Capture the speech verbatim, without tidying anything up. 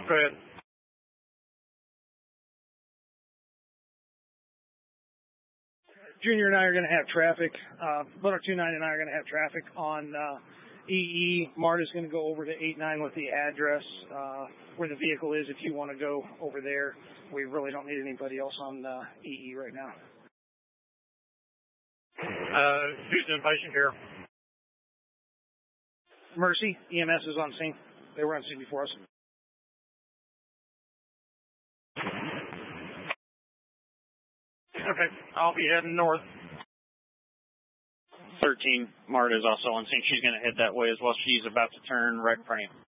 Go ahead. Junior and I are going to have traffic. Uh, Motor two nine and I are going to have traffic on uh, E E. Marta's going to go over to eight nine with the address uh, where the vehicle is if you want to go over there. We really don't need anybody else on uh, E E right now. Uh, Houston, patient here. Mercy, E M S is on scene. They were on scene before us. Okay, I'll be heading north. thirteen, Marta is also on scene. She's going to head that way as well. She's about to turn right in front of you.